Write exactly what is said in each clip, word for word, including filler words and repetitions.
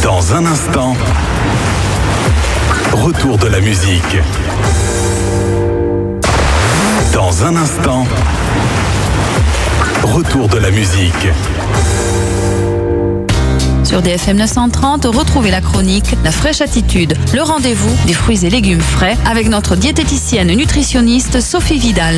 Dans un instant, retour de la musique. Dans un instant, retour de la musique. Sur D F M neuf cent trente, retrouvez la chronique La Fraîche Attitude, le rendez-vous des fruits et légumes frais avec notre diététicienne nutritionniste Sophie Vidal.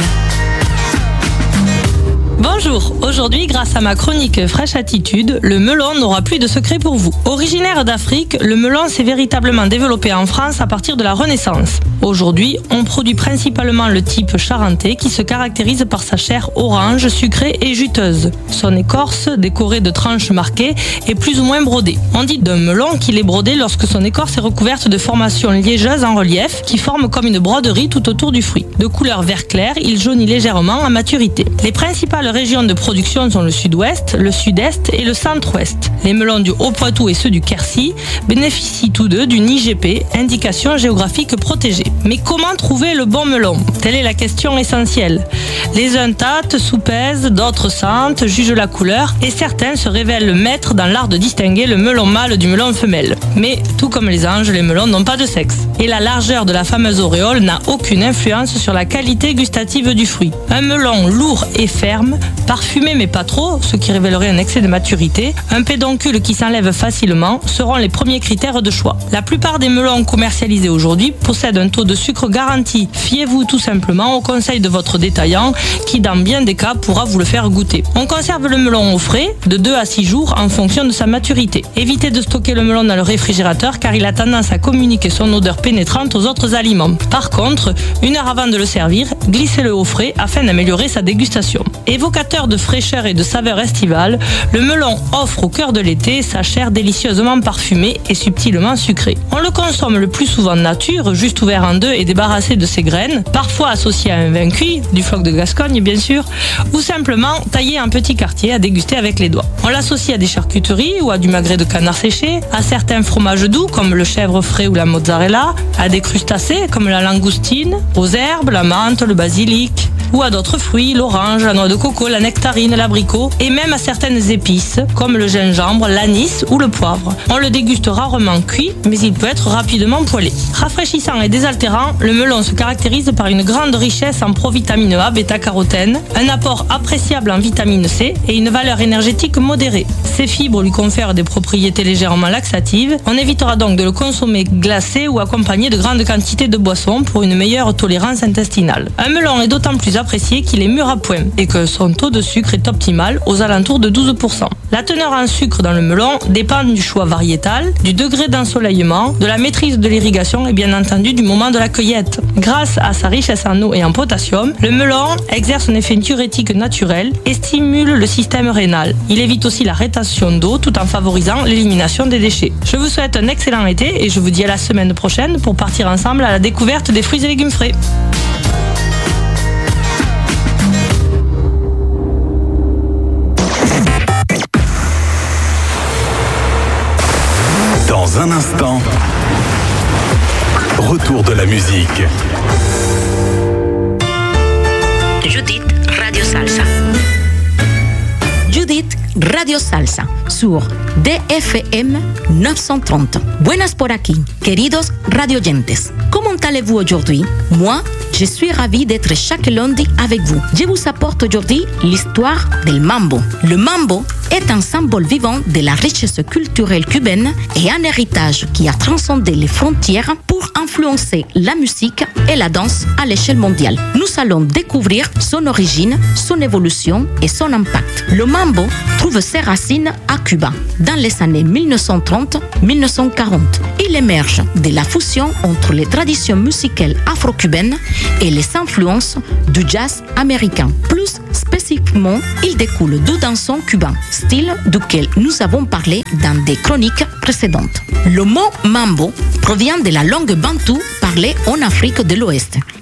Bonjour, aujourd'hui grâce à ma chronique Fraîche Attitude, le melon n'aura plus de secret pour vous. Originaire d'Afrique, le melon s'est véritablement développé en France à partir de la Renaissance. Aujourd'hui, on produit principalement le type charentais qui se caractérise par sa chair orange, sucrée et juteuse. Son écorce, décorée de tranches marquées, est plus ou moins brodée. On dit d'un melon qu'il est brodé lorsque son écorce est recouverte de formations liégeuses en relief qui forment comme une broderie tout autour du fruit. De couleur vert clair, il jaunit légèrement à maturité. Les principales régions de production sont le sud-ouest, le sud-est et le centre-ouest. Les melons du Haut-Poitou et ceux du Quercy bénéficient tous deux d'une I G P, indication géographique protégée. Mais comment trouver le bon melon? Telle est la question essentielle. Les uns tâtent, soupèsent, d'autres sentent, jugent la couleur et certains se révèlent maîtres dans l'art de distinguer le melon mâle du melon femelle. Mais tout comme les anges, les melons n'ont pas de sexe. Et la largeur de la fameuse auréole n'a aucune influence sur la qualité gustative du fruit. Un melon lourd et ferme, parfumé mais pas trop, ce qui révélerait un excès de maturité, un pédoncule qui s'enlève facilement seront les premiers critères de choix. La plupart des melons commercialisés aujourd'hui possèdent un taux de sucre garanti. Fiez-vous tout simplement au conseil de votre détaillant qui dans bien des cas pourra vous le faire goûter. On conserve le melon au frais de deux à six jours en fonction de sa maturité. Évitez de stocker le melon dans le réfrigérateur car il a tendance à communiquer son odeur pénétrante aux autres aliments. Par contre, une heure avant de le servir, glissez-le au frais afin d'améliorer sa dégustation. Évocateur de fraîcheur et de saveur estivale, le melon offre au cœur de l'été sa chair délicieusement parfumée et subtilement sucrée. On le consomme le plus souvent nature, juste ouvert en deux et débarrassé de ses graines, parfois associé à un vin cuit, du phoque de Gascogne bien sûr, ou simplement taillé en petits quartiers à déguster avec les doigts. On l'associe à des charcuteries ou à du magret de canard séché, à certains fromages doux comme le chèvre frais ou la mozzarella, à des crustacés comme la langoustine, aux herbes, la menthe, le basilic, ou à d'autres fruits, l'orange, la noix de coco, la nectarine, l'abricot, et même à certaines épices, comme le gingembre, l'anis ou le poivre. On le déguste rarement cuit, mais il peut être rapidement poêlé. Rafraîchissant et désaltérant, le melon se caractérise par une grande richesse en provitamine A, bêta-carotène, un apport appréciable en vitamine C et une valeur énergétique modérée. Ces fibres lui confèrent des propriétés légèrement laxatives. On évitera donc de le consommer glacé ou accompagné de grandes quantités de boissons pour une meilleure tolérance intestinale. Un melon est d'autant plus apprécié qu'il est mûr à point et que son taux de sucre est optimal aux alentours de douze pour cent. La teneur en sucre dans le melon dépend du choix variétal, du degré d'ensoleillement, de la maîtrise de l'irrigation et bien entendu du moment de la cueillette. Grâce à sa richesse en eau et en potassium, le melon exerce un effet diurétique naturel et stimule le système rénal. Il évite aussi la rétention d'eau tout en favorisant l'élimination des déchets. Je vous souhaite un excellent été et je vous dis à la semaine prochaine pour partir ensemble à la découverte des fruits et légumes frais. Dans un instant, retour de la musique. Judith Radio Salsa. Judith Radio Salsa sur D F M neuf cent trente. Buenas por aquí, queridos radioyentes. Comment allez-vous aujourd'hui? Moi, je suis ravie d'être chaque lundi avec vous. Je vous apporte aujourd'hui l'histoire del mambo. Le mambo est un symbole vivant de la richesse culturelle cubaine et un héritage qui a transcendé les frontières pour influencer la musique et la danse à l'échelle mondiale. Nous allons découvrir son origine, son évolution et son impact. Le mambo trouve ses racines à Cuba dans les années mille neuf cent trente à mille neuf cent quarante. Il émerge de la fusion entre les traditions musicales afro-cubaines et les influences du jazz américain. Plus spécifiquement, il découle du dansant cubain, style duquel nous avons parlé dans des chroniques précédentes. Le mot mambo provient de la langue bantoue parlée en Afrique de l'Ouest.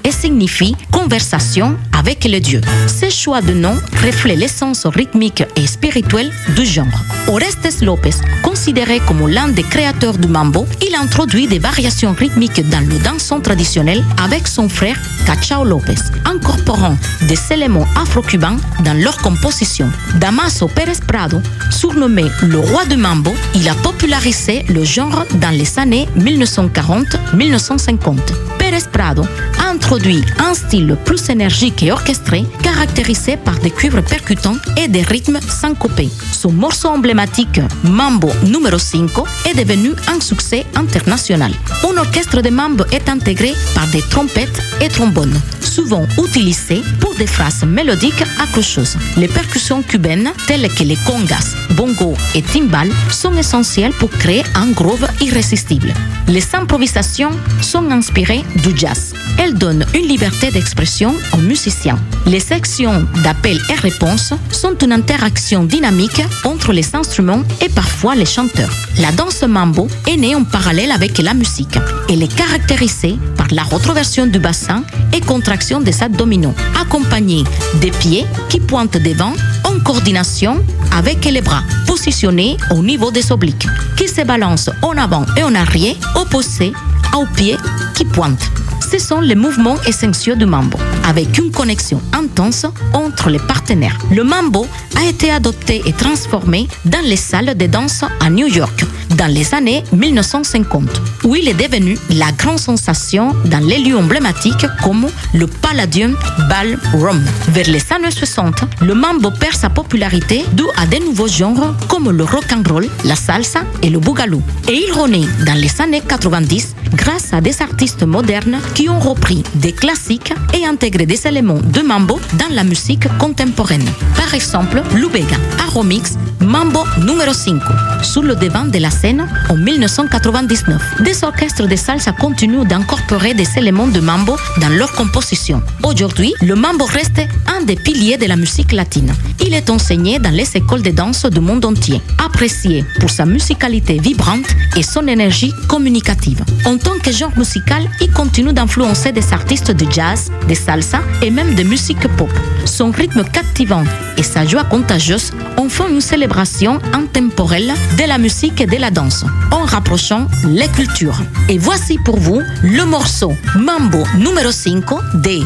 et signifie conversation avec le Dieu. Ce choix de nom reflète l'essence rythmique et spirituelle du genre. Orestes Lopez, considéré comme l'un des créateurs du mambo, il introduit des variations rythmiques dans le dansant traditionnel avec son frère Cachao Lopez, incorporant des éléments afro-cubains dans leur composition. Damaso Pérez Prado, surnommé le roi du mambo, il a popularisé le genre dans les années mille neuf cent quarante à mille neuf cent cinquante. Pérez Prado a introduit un style plus énergique et orchestré, caractérisé par des cuivres percutants et des rythmes syncopés. Son morceau emblématique, Mambo numéro cinq, est devenu un succès international. Un orchestre de mambo est intégré par des trompettes et trombones, souvent utilisés pour des phrases mélodiques accrocheuses. Les percussions cubaines, telles que les congas, bongos et timbales, sont essentielles pour créer un groove irrésistible. Les improvisations sont inspirées du jazz. Elles donnent une liberté d'expression aux musiciens. Les sections d'appel et réponse sont une interaction dynamique entre les instruments et parfois les chanteurs. La danse mambo est née en parallèle avec la musique. Elle est caractérisée par la rétroversion du bassin et contraction des abdominaux, accompagnée des pieds qui pointent devant en coordination avec les bras positionnés au niveau des obliques, qui se balancent en avant et en arrière, opposés aux pieds qui pointent. Ce sont les mouvements essentiels du mambo, avec une connexion intense entre les partenaires. Le mambo a été adopté et transformé dans les salles de danse à New York dans les années mille neuf cent cinquante, où il est devenu la grande sensation dans les lieux emblématiques comme le Palladium Ballroom. Vers les années soixante, le mambo perd sa popularité dû à de nouveaux genres comme le rock and roll, la salsa et le boogaloo. Et il renaît dans les années quatre-vingt-dix grâce à des artistes modernes qui ont repris des classiques et intégré des éléments de mambo dans la musique contemporaine. Par exemple, Lou Bega a remix Mambo numéro cinq sur le devant de la scène en mille neuf cent quatre-vingt-dix-neuf. Des orchestres de salsa continuent d'incorporer des éléments de mambo dans leur composition. Aujourd'hui, le mambo reste un des piliers de la musique latine. Il est enseigné dans les écoles de danse du monde entier, apprécié pour sa musicalité vibrante et son énergie communicative. En tant que genre musical, il continue d'influencer des artistes de jazz, de salsa et même de musique pop. Son rythme captivant et sa joie contagieuse en font une célébration intemporelle de la musique et de la danse, en rapprochant les cultures. Et voici pour vous le morceau Mambo numéro cinq de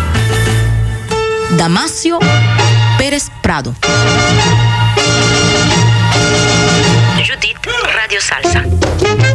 Damaso Pérez Prado. Judith, Radio Salsa.